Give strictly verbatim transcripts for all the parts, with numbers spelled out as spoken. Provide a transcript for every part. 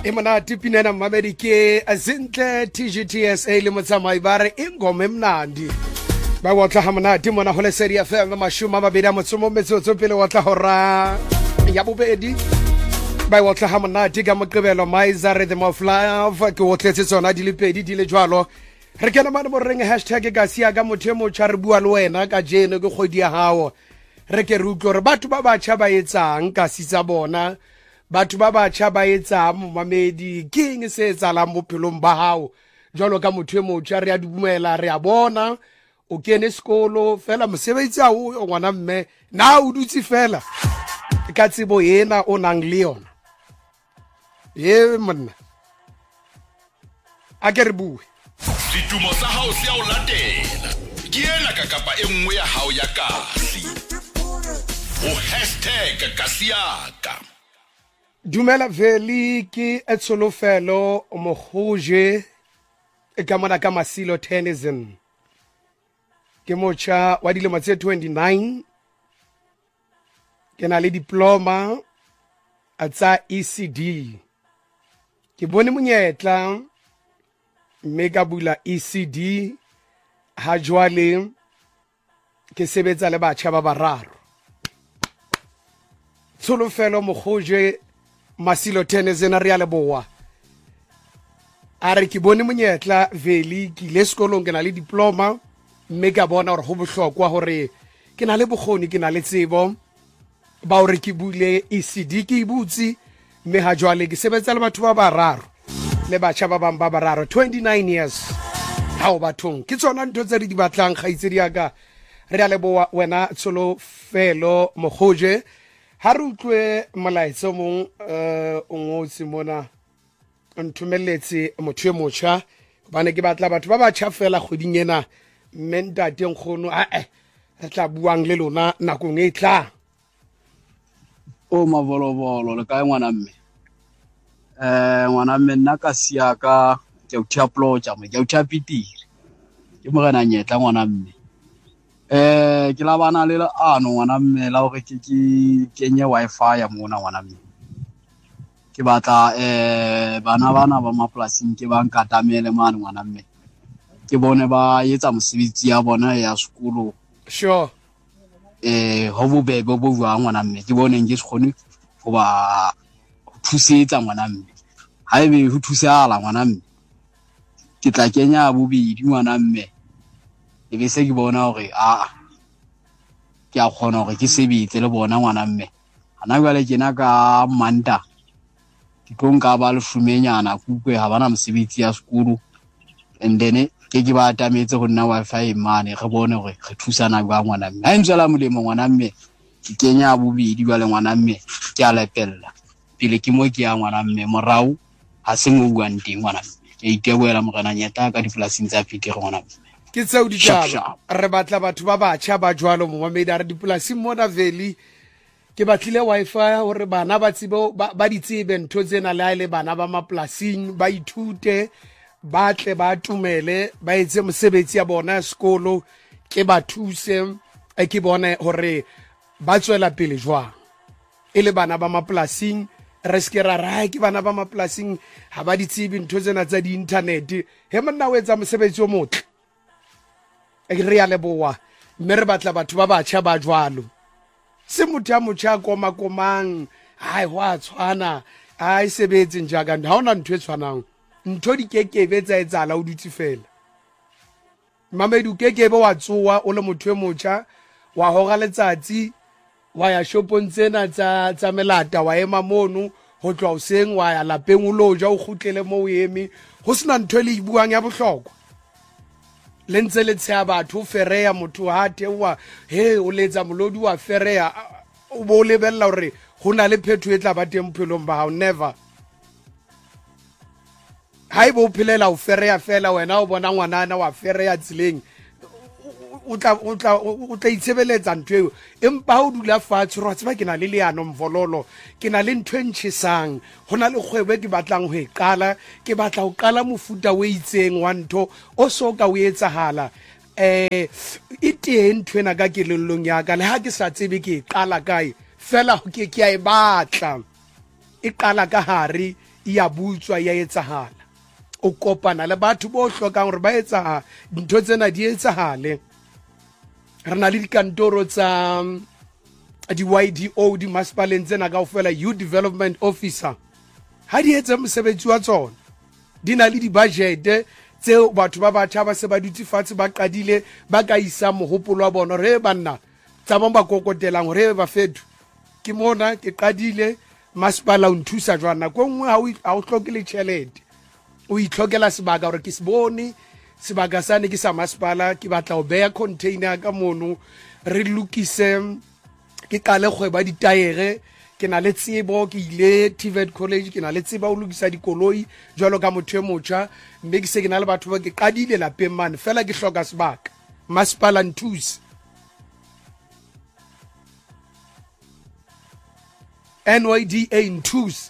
e monate pinena mmamedi ke Zinhle T G T S A le motsamai ba re ingoma emnandi ba wa tla ha monate mona ho le Lesedi F M mashuma mabedi a motsomo metsotso pele wa tla hora ya bobedi ba wa tla ha monate ka moqebelo Maiza Rhythm of Love ke o tletse tsona di le pedi di le jwalo re kena mane mo reng hashtag ka sia ka motho mo tshwa re bua le wena ka jeno ke kgodi ya hao re ke re utlwe re batho ba batjha ba etsang ka sitsa bona batho ba batjha ba etsang momamedi king se etsalang bophelong ba hao jwalo ka motho mo tshwa re a dumela re a bona o kene sekolo fela mosebetsi a o ngwana mme na o dutse fela ka tsebo yena o nang le yona ye monna a ke re bue ditumo sa hao se a o latela ke ena ka kapa e nngwe ya hao ya kasi o hashtag kasiaka dumela veli ke etsolofelo mohoje e ka mona ka Masilo Tennyson ke mocha wa dilemo tse twenty-nine ke na le diploma a tsa E C D ke bone monyetla mme ka bula E C D ha jwale ke sebetsa le batjha ba bararo Tsolofelo mohoje Masilo Tennyson a re a leboa a re ke bone monyetla veli ke ile sekolong ke na le diploma mme ka bona hore ho bohlokwa hore ke na le bokgoni ke na le tsebo ba hore ke bule E C D ke ibutsi mme ha jwale ke sebetsa le batho ba bararo le batjha ba bang ba bararo twenty-nine years ha o bathong ke tsona ntho tse re di batlang kgaitsedi ya ka re a leboa wena Tsolofelo mohoje ha re utlwe molaetso mong eh o ngotsi mona nthumeletse motho e motjha bana ke batla batho ba batjha fela kgoding ena mme ntate nkgono a eh re tla buang le lona nakong e tla o mavolobolo le kae ngwana mme eh ngwana mme nna ka sia ka ke o tshaploja mo ke o tshapitire ke mo gana nyetla ngwana mme eh ke la bana le ano ngwana mme la hore ke ke kenye wifi ya mona ngwana mme ke batla eh bana bana ba maplasing ke ba nkatamele mane ngwana mme ke bone ba etsa mosebetsi ya bona ya sekolo sure eh ho bobebe bo bua ngwana mme ke bone nge se khone go ba thusetsa ngwana mme ha ebe ho thusala ngwana mme ke tla kenya bobedi ngwana mme e be se ke bona hore a ke a khona hore ke sebetse le bona ngwana mme ana jwale ke na ka manta ke tlo nka ba le fumenyana kukwe ha bana mosebetsi ya sekolo and then ke ke ba tametse go nna wifi mane re bone hore re thusana ba ngwana mme ha ntsela molemo ngwana mme ke kenya bobedi ba le ngwana mme ke a lepella pele ke mo ke ya ngwana mme morao ha se mo bua nteng ngwana ke iteboela mogana nyeta ka dipolasing tsa Pietero ngwana ke tseo di tjaba re batla batho ba batjha ba jwalo mo mamedi a re dipolasing mona veli ke batlile wifi hore bana ba tsebo ba di tsebe ntho tsena le le bana ba maplasing ba ithute ba tle ba tumele ba etse mosebetsi ya bona sekolo ke ba thuse e ke bone hore ba tswela pele jwang e le bana ba maplasing re se ke ra ra ke bana ba maplasing ha ba di tsebe ntho tsena tsa di internet he monna o etsa mosebetsi o motle e re ya leboa mme re batla batho ba batjha ba jwalo se motho ya motjha koma komang hai wa tshwana ai sebetse njaka ha ona ntho e tshwanang ntho di kekebe tsa etsala o dutse fela mamedi o kekebe wa tsoa o le motho e motjha wa hoga letsatsi wa ya shopong tsena tsa tsa melata wa ema mono ho tloa o seng wa ya lapeng o lo ja o khutlele mo o eme ho sena ntho le ibuang ya bohlokwa le ntse le tsaya batho fereya motho ha thewa he o letsa molodi wa fereya o bo lebella hore ho na le phetho e tla ba teng phelong ba hao never ha ibo phelela o fereya fela wena o bona ngwanana wa fereya tsileng o tla o tla o tla itsebeletsa ntho eo empa o dula fatshe ro tseba ke na le leano mvololo ke na le ntho entshesang hona le kgwebo ke batlang ho e qala ke batla ho qala mofuta o itseng wa ntho o so ka o etsahala eh iteng ntwena ka kelellong ya ka le ha ke sa tsebe ke e qala kae fela ke ke a e batla e qala ka hare ya butswa ya etsahala o kopana le batho bo hlokang hore ba etsa dintho tsena di etsahale re na le dikantoro tsa di-Y D O di masipaleng tsena kaofela youth development officer ha di etsa mosebetsi wa tsona di na le di-budget tseo batho ba batjha ba se ba dutse fatshe ba qadile ba ka isa mohopolo wa bona re banna tsamang ba kokotelang hore ba fetu ke mona ke qadile masipala o nthusa jwang nako nngwe ha o hloke le tjhelete o itlhokela sebaka hore ke se bone sebaka sane ke sa masipala ke batla ho beya container ka mono re lokise ke qale kgweba ditaere ke na le tsebo ke ile T V E T college ke na le tsebo o lokisa dikoloi jwalo ka motho e motjha mme ke se ke na le batho ba ke qadile lapeng mane fela ke hloka sebaka masipala nthusa N Y D A nthusa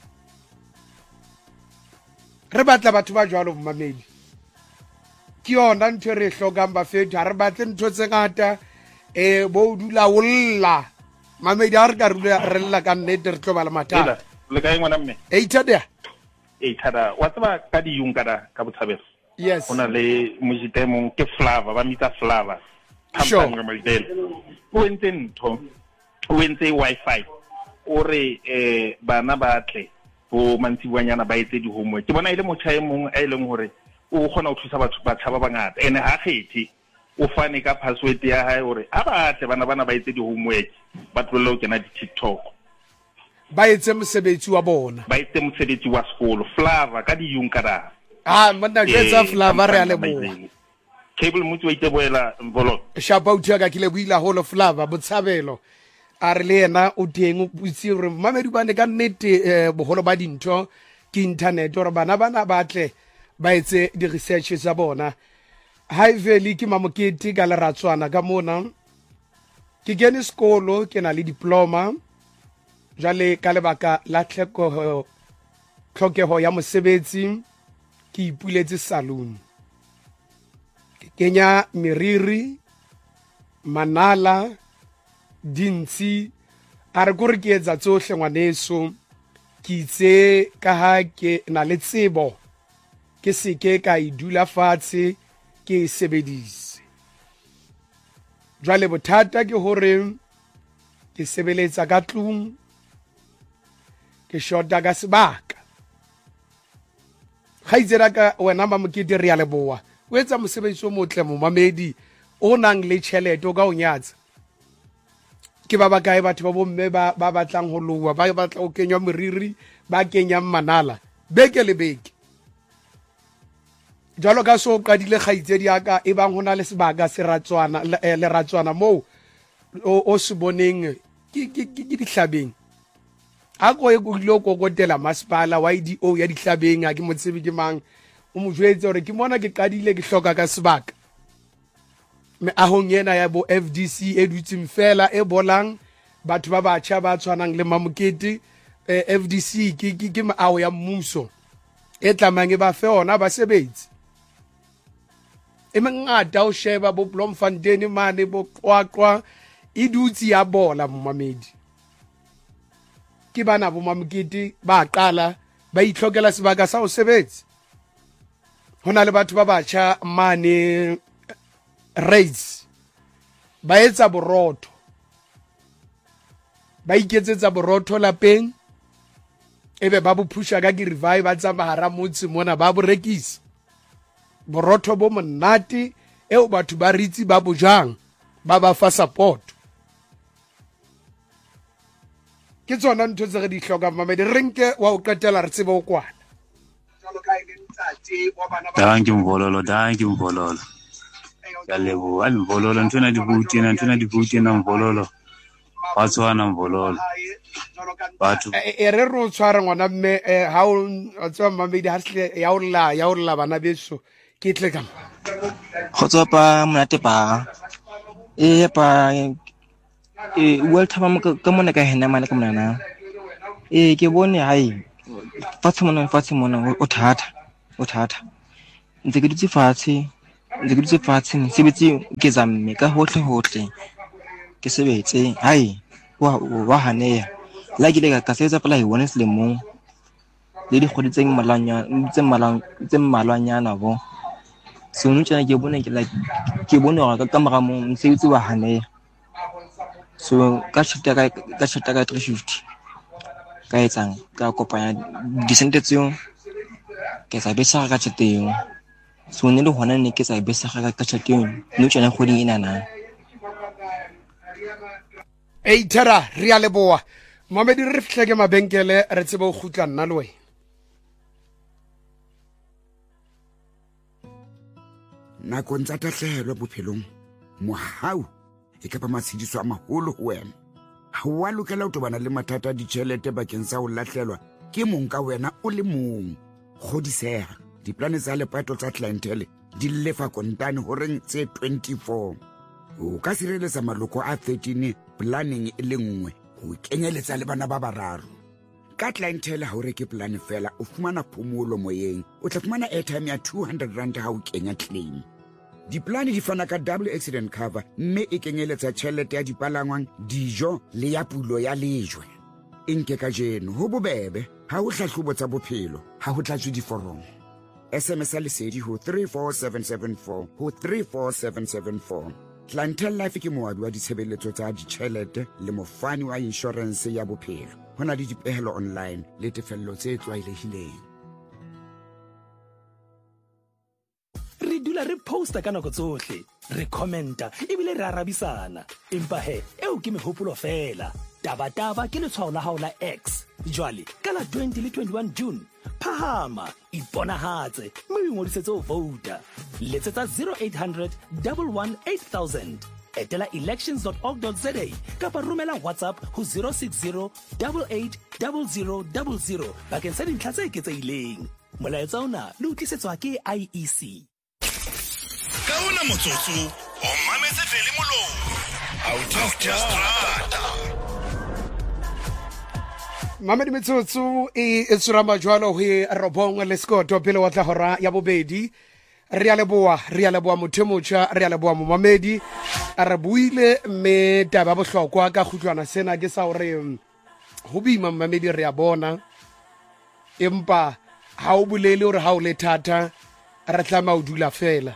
re batla batho ba jwalo bomamedi ke yona ntho re hlokang ba fethu ha re batle ntho tse ngata e bo dula olla mamedi a re ka re lla ka nnete re tlo ba le mathata le ka ngwana mme e ithada e ithada wa tsaba ka di yung kada ka botshabelo yes ona le mojitemo ke Flava ba mitsa Flava sure ga malidele o entse ntho o entse wifi ore eh bana ba tle bo mantsibuanyana ba etse di homework ke bona ile motjha e mong a ileng hore o khona ho thusa batho ba tshaba bangata ene ha kgethi o fane ka password ya hae hore a ba tle bana bana ba etse di homework ba tlolo ke na di TikTok ba etse mosebetsi wa bona ba etse mosebetsi wa sekolo Flava ka di yung kada ah monna jetsa Flava re a le boa cable motho wa iteboela mvolo shapa uthia ka kile buila holo Flava botshabelo a re le yena o teng o butsi hore mamedi bane ka nnete boholo ba dintho ke internet hore bana bana ba tle ba etse di research tsa bona high valley ke mamokete ka leratswana ka mona ke kene sekolo ke na le diploma jale ka lebaka la tlhoko tlhokeho ya mosebetsi ke ipuletse saloon ke kenya meriri manala dintsi a re gore ke etsa tsohle ngwaneso ke itse ka ha ke na le tsebo ke seke ka idula fatshe ke sebedise jwale bothata ke hore ke sebeletsa ka tlung ke shota ka sebaka ga itsera ka wena mamokete re ya leboa o etsa mosebetsi o motle momamedi o nang le tjhelete o ka o nyatsa ke ba ba kae batho ba bomme ba ba batlang ho lowa ba batla o kenywa moriri ba kenya manala beke le beke jalo ka so qadile kgaitsedi aka e bang hona le sebaka se ratswana le ratswana mo o se boneng ke ke ke dihlabeng a go e go lo go gotela masipala Y D O ya dihlabeng a ke motsebe ke mang o mo jwetse hore ke mona ke qadile ke hloka ka sebaka me ahong yena ya bo F D C e dutseng fela e bolang batho ba batjha ba tshwanang le mamokete F D C ke ke ke maao ya mmuso e tlamange ba fe ona ba sebetsi e mengata o sheba bo Bloemfontein mane bo Qwaqwa e dutsi ya bola momamedi ke bana bo mamokete ba qala ba itlhokela sebaka sa o sebetsi hona le batho ba batjha mane raids ba etsa borotho ba iketsetsa borotho lapeng ebe ba bo phusha ka revive ba tsa mahara motse mona ba bo rekisa borotho bo monate eo batho ba ritsi ba bojang ba ba fa support ke tsona ntho tse re di hloka mamedi renke wa o qetela re tsebe o kwana jalo ka ile ntsatsi wa bana ba danke mvololo danke mvololo ya lebo a mvololo ntona di buti na ntona di buti na mvololo ba tswana mvololo batho e re ro tshwara ngwana mme ha o tswa mamedi ha shle ya o lla ya o lla bana beso ke tle ka khotsopa monate pa e pa e welcome ka mona ka hena mane ka mona e ke bone hai fatshe mona fatshe mona o thata o thata ntse ke dutse fatshe ntse ke dutse fatshe ne sebetse ke zamme ka hohle hohle ke sebetse hai wa wa haneya la ke le ka sebetsa pela i one selemong le dikgwedi tse mmalwanyana tse mmalwang tse mmalwanyana bo so no tsena ke bone ke like ke bone gore ka kamera mo mosebetsi wa hane so ka shita ka ka shita ka three fifty ka etsang ka kopanya disente tseo ke sa besa ka tseteng so ne le hona ne ke sa besa ka ka tseteng no tsena kgwedi ina na e tera re a leboa Mamedi re fihle ke mabenkele re tsebe go khutla nna le wena nako ntsa tahlehelo bophelong mohau e ka ba matshidiso a maholo ho wena ha wa lokela ho tobana le mathata di tšhelete bakeng sa ho lahlelwa ke mong ka wena o le mong godiseha diplane tsa lepato tsa clientele di lefa kontane ho reng tse twenty-four o ka sireletsa maloko a thirteen planning e le nngwe ho kenyeletsa le bana ba bararo ka clientele ha o reke plan fela o fumana phomolo moyeng o tla fumana airtime ya two hundred rand ha o kenya claim diplane di fana ka double accident cover mme e kenyeletsa tšhelete ya dipalangwang dijo le ya pulo ya lejwe inke ka jeno ho bobebe ha o hlahlobo tsa bophelo ha ho tlatswe diforomo S M S lesedi ho three four seven seven four ho three four seven seven four Clientele Life ke moabi wa ditshebeletso tsa ditšhelete le mofani wa insurance ya bophelo hona le dipehelo online le tefello tse tlwaelehileng re dula re posta ka nako tsohle re commenta ebile re arabisana empa he eo ke mehopolo fela taba taba ke letshwao la hao la X jwale ka la twenty le twenty-one June phahama iponahatse mme o ngodisetse ho vouta letsetsa zero eight hundred one one eight thousand etela elections dot org dot za kapa romela WhatsApp ho zero six zero eight eight zero zero zero zero bakeng sa dintlha tse eketsehileng molaetsa ona le utlwisetswa ke I E C kauna motsotso o mametse fele molong out of strata Mamedi metsotso e tsura majwalo ho robong le skoto pele wa tla hora ya bobedi re a leboa re a leboa mothemotsha re a leboa momamedi a re buile me taba bohlokwa ka khutlwana sena ke sa hore ho bima mamedi re a bona empa ha o bulele hore ha o le thata re tlama o dula fela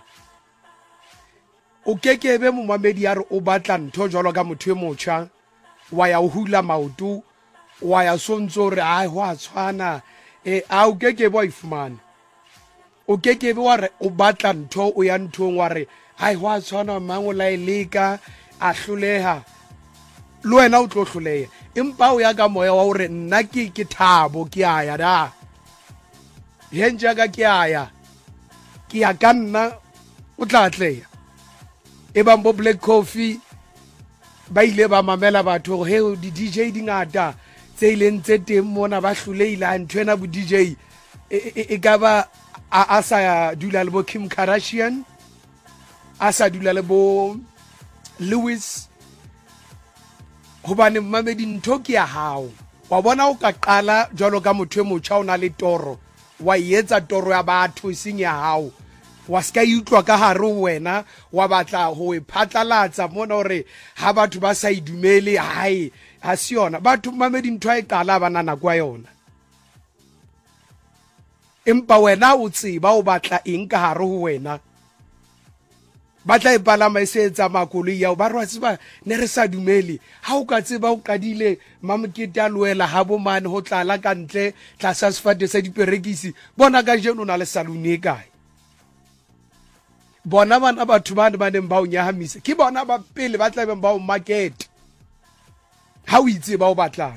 o kekebe momamedi ya re o batla ntho jwalo ka mothemotsha wa ya o hula maoto wa ya sontso re ai ho a tshwana e a o kekebe wa ifumana o kekebe wa re o batla ntho o ya nthong wa re ai ho a tshwana mango la eleka a hloleha lo wena o tlo hloleha empa o ya ka moya wa hore nna ke ke thabo ke aya da henja ka ke aya ke ya ka nna o tla tleya e ba mbo Black Coffee ba ile ba mamela batho he di D J di ngata tse ileng tse teng mona ba hloleile a nthwena bo D J e ka ba a sa dula le bo Kim Kardashian a sa dula le bo Lewis hobane mamedi ntho ke ya hao wa bona o ka qala jwalo ka motho e motjha o na le toro wa etsa toro ya batho seng ya hao wa ska itlwa ka hare wena wa batla ho e phatlalatsa mona hore ha batho ba sa idumele hae ha siona batho mamedi ntho e qala banana kwa yona empa wena o tseba o batla eng ka hare ho wena batla e palama e setsa makoloi ya ba rwa tseba ne re sa dumele ha o ka tseba o qadile mamokete a loela ha bo mane ho tlala ka ntle tla sa sefate sa diperekisi bona ka jeno na le salone e kae bona bana batho bana ba neng ba o nyahamisa ke bona ba pele ba tla beng ba o market ha o itse ba o batlang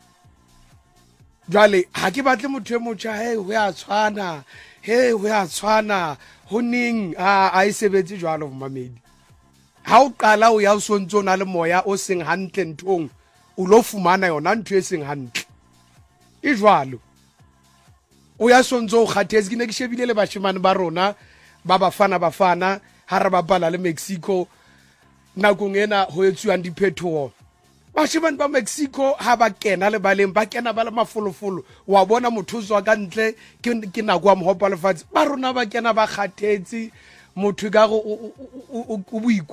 jwale ha ke batle motho e motjha he ho ya tshwana he ho ya tshwana ho ning a a isebetse jwalo mamedi ha o qala o ya o sontso na le moya o seng hantle nthong o lo fumana yona ntho e seng hantle e jwalo o ya sontso o khathetse ke ne ke shebile le bashimane ba rona ba bafana bafana ha re bapala le Mexico nakong ena ho etsuwang diphetoho bashimane ba Mexico ha ba kena le baleng ba kena ba le mafolofolo wa bona motho tswa ka ntle ke nako wa mohopa lefatshe ba rona ba kena ba khathetse motho ka go o